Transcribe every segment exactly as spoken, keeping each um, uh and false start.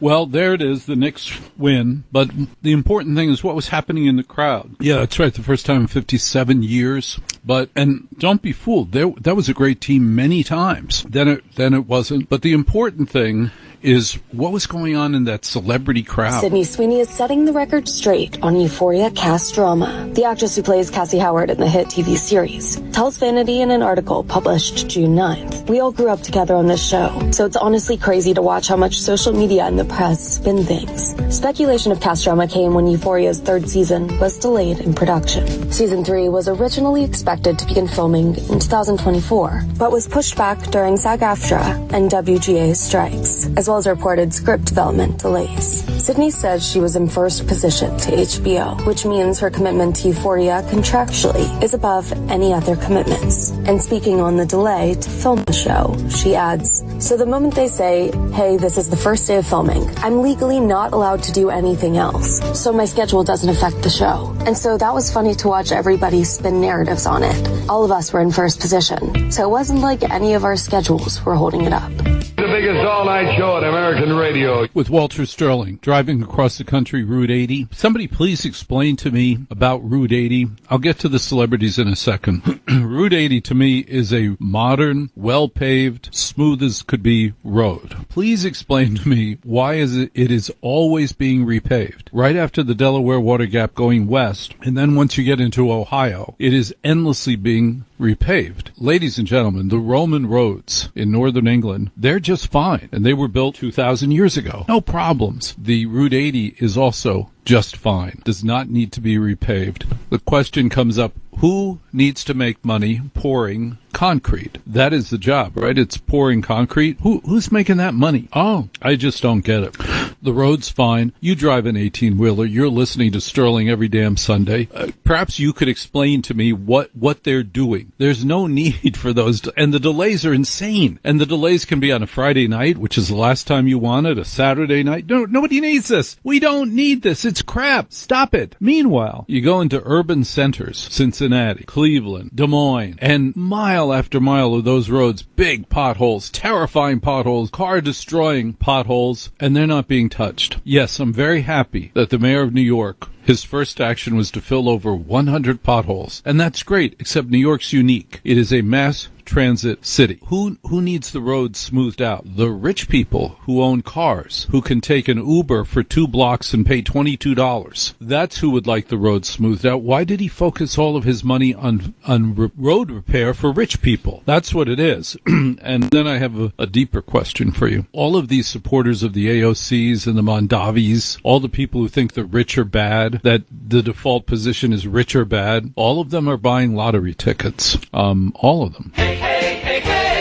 Well, there it is. The Knicks win. But the important thing is what was happening in the crowd. Yeah, that's right. The first time in fifty-seven years. But, and don't be fooled. There, that was a great team many times. Then it, then it wasn't. But the important thing is what was going on in that celebrity crowd. Sydney Sweeney is setting the record straight on Euphoria cast drama. The actress who plays Cassie Howard in the hit T V series tells Vanity in an article published June ninth. We all grew up together on this show, so it's honestly crazy to watch how much social media and the press spin things. Speculation of cast drama came when Euphoria's third season was delayed in production. Season three was originally expected to begin filming in two thousand twenty-four, but was pushed back during SAG-AFTRA and W G A strikes, as well as reported script development delays. Sydney says she was in first position to H B O, which means her commitment to Euphoria contractually is above any other commitments. And speaking on the delay to film the show, she adds, "So the moment they say, hey, this is the first day of filming, I'm legally not allowed to do anything else. So my schedule doesn't affect the show." And so that was funny to watch everybody spin narratives on it. All of us were in first position, so it wasn't like any of our schedules were holding it up. The biggest all-night show on American radio. With Walter Sterling, driving across the country, Route eighty. Somebody please explain to me about Route eighty. I'll get to the celebrities in a second. Route eighty to me is a modern, well-paved, smooth as could be road. Please explain to me why is it, it is always being repaved. Right after the Delaware Water Gap going west, and then once you get into Ohio, it is endlessly being repaved. Ladies and gentlemen, the Roman roads in northern England, they're just fine, and they were built two thousand years ago. No problems. The Route eighty is also just fine. Does not need to be repaved. The question comes up, who needs to make money pouring concrete? That is the job, right? It's pouring concrete. Who Who's making that money? Oh, I just don't get it. The road's fine. You drive an eighteen-wheeler. You're listening to Sterling every damn Sunday. Uh, perhaps you could explain to me what, what they're doing. There's no need for those. To, and the delays are insane. And the delays can be on a Friday night, which is the last time you want it, a Saturday night. No, nobody needs this. We don't need this. It's crap. Stop it. Meanwhile, you go into urban centers, Cincinnati, Cleveland, Des Moines, and mile after mile of those roads, big potholes, terrifying potholes, car-destroying potholes, and they're not being touched. Yes, I'm very happy that the mayor of New York, his first action was to fill over one hundred potholes. And that's great, except New York's unique. It is a mass transit city. Who who needs the roads smoothed out? The rich people who own cars, who can take an Uber for two blocks and pay twenty-two dollars. That's who would like the roads smoothed out. Why did he focus all of his money on, on re- road repair for rich people? That's what it is. And then I have a, a deeper question for you. All of these supporters of the A O Cs and the Mondavis, all the people who think the rich are bad, that the default position is rich or bad, all of them are buying lottery tickets. Um, all of them. Hey, hey, hey,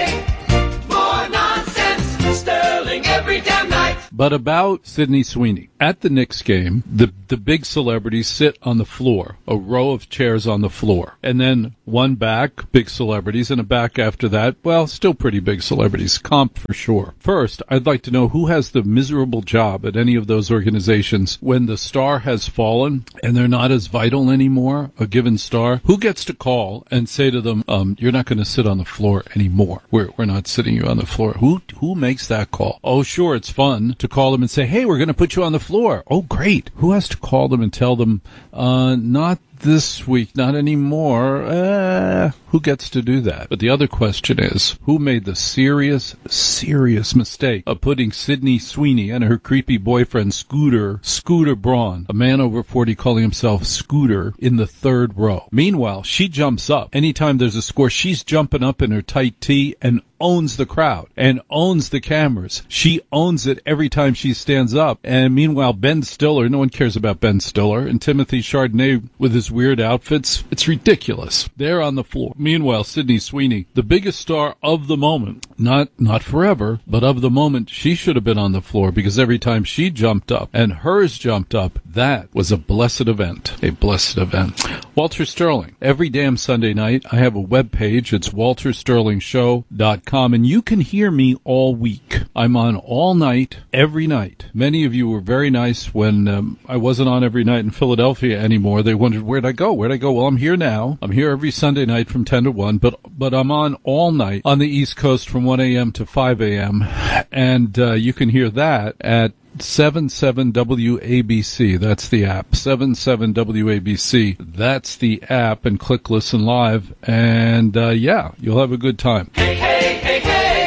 hey, more nonsense, Sterling every damn night. But about Sydney Sweeney. At the Knicks game, the the big celebrities sit on the floor, a row of chairs on the floor. And then one back, big celebrities, and a back after that, well, still pretty big celebrities, comp for sure. First, I'd like to know who has the miserable job at any of those organizations when the star has fallen and they're not as vital anymore, a given star. Who gets to call and say to them, um, you're not going to sit on the floor anymore. We're, we're not sitting you on the floor. Who, who makes that call? Oh, sure, it's fun to call them and say, hey, we're going to put you on the floor. Oh, great. Who has to call them and tell them, uh, not this week, not anymore? Uh, who gets to do that? But the other question is, who made the serious, serious mistake of putting Sydney Sweeney and her creepy boyfriend Scooter, Scooter Braun, a man over forty calling himself Scooter, in the third row? Meanwhile, she jumps up. Anytime there's a score, she's jumping up in her tight tee and owns the crowd and owns the cameras. She owns it every time she stands up. And meanwhile, Ben Stiller, no one cares about Ben Stiller, and Timothy Chardonnay with his weird outfits, it's ridiculous. They're on the floor. Meanwhile, Sydney Sweeney, the biggest star of the moment, not not forever, but of the moment, she should have been on the floor, because every time she jumped up and hers jumped up, that was a blessed event. A blessed event. Walter Sterling. Every damn Sunday night, I have a web page. It's walter sterling show dot com, and you can hear me all week. I'm on all night, every night. Many of you were very nice when um, I wasn't on every night in Philadelphia anymore. They wondered, where'd I go? Where'd I go? Well, I'm here now. I'm here every Sunday night from ten to one, but but I'm on all night on the East Coast from one a.m. to five a.m., and uh, you can hear that at seventy-seven W A B C. That's the app. seventy-seven W A B C. That's the app, and click listen live. And, uh, yeah, you'll have a good time. Hey, hey, hey,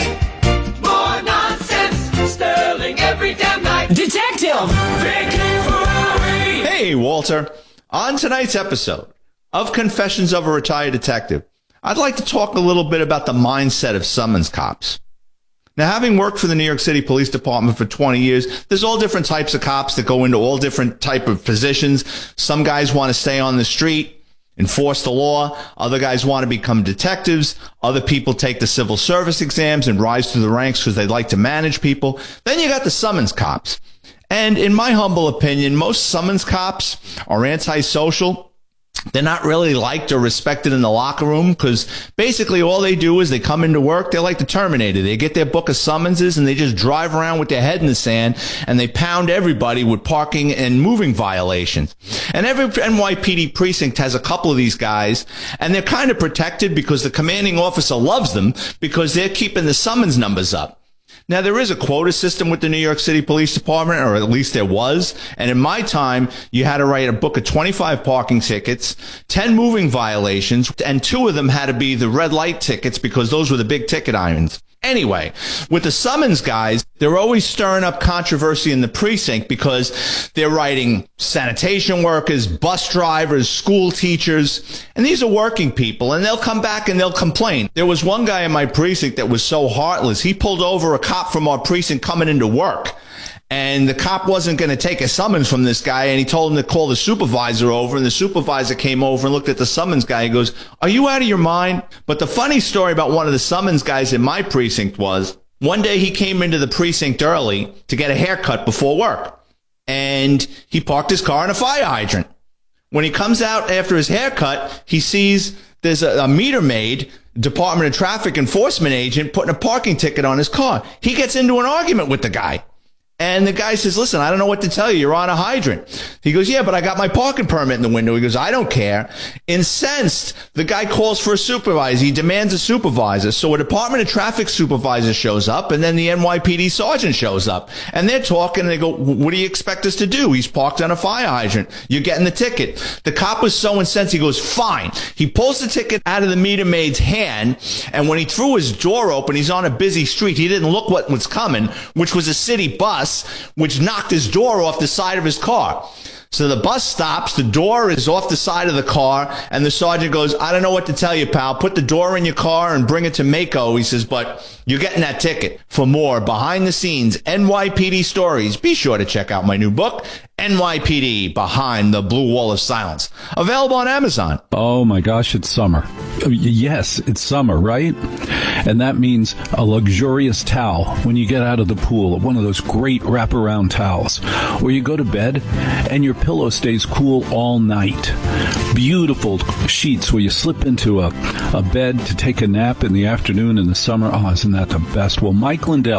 hey. More nonsense. Sterling every damn night. Detective Vicky Ferrari. Hey, Walter. On tonight's episode of Confessions of a Retired Detective, I'd like to talk a little bit about the mindset of summons cops. Now, having worked for the New York City Police Department for twenty years, there's all different types of cops that go into all different type of positions. Some guys want to stay on the street, enforce the law. Other guys want to become detectives. Other people take the civil service exams and rise through the ranks because they like to manage people. Then you got the summons cops. And in my humble opinion, most summons cops are antisocial. They're not really liked or respected in the locker room because basically all they do is they come into work. They're like the Terminator. They get their book of summonses and they just drive around with their head in the sand and they pound everybody with parking and moving violations. And every N Y P D precinct has a couple of these guys, and they're kind of protected because the commanding officer loves them because they're keeping the summons numbers up. Now, there is a quota system with the New York City Police Department, or at least there was. And in my time, you had to write a book of twenty-five parking tickets, ten moving violations, and two of them had to be the red light tickets because those were the big ticket items. Anyway, with the summons guys, they're always stirring up controversy in the precinct because they're writing sanitation workers, bus drivers, school teachers, and these are working people, and they'll come back and they'll complain. There was one guy in my precinct that was so heartless. He pulled over a cop from our precinct coming into work. And the cop wasn't going to take a summons from this guy, and he told him to call the supervisor over, and the supervisor came over and looked at the summons guy. He goes, "Are you out of your mind?" But the funny story about one of the summons guys in my precinct was, one day he came into the precinct early to get a haircut before work, and he parked his car in a fire hydrant. When he comes out after his haircut, he sees there's a, a meter maid, Department of Traffic enforcement agent, putting a parking ticket on his car. He gets into an argument with the guy. And the guy says, "Listen, I don't know what to tell you. You're on a hydrant." He goes, "Yeah, but I got my parking permit in the window." He goes, "I don't care." Incensed, the guy calls for a supervisor. He demands a supervisor. So a Department of Traffic supervisor shows up, and then the N Y P D sergeant shows up. And they're talking, and they go, "What do you expect us to do? He's parked on a fire hydrant. You're getting the ticket." The cop was so incensed, he goes, "Fine." He pulls the ticket out of the meter maid's hand, and when he threw his door open, he's on a busy street. He didn't look what was coming, which was a city bus, which knocked his door off the side of his car. So the bus stops, the door is off the side of the car, and the sergeant goes, "I don't know what to tell you, pal. Put the door in your car and bring it to Mako." He says, "But you're getting that ticket." For more behind the scenes N Y P D stories, be sure to check out my new book, N Y P D Behind the Blue Wall of Silence. Available on Amazon. Oh my gosh, it's summer. Yes, it's summer, right? And that means a luxurious towel when you get out of the pool, one of those great wraparound towels, where you go to bed and your pillow stays cool all night. Beautiful sheets where you slip into a, a bed to take a nap in the afternoon in the summer. Oh, isn't that the best? Well, Mike Lindell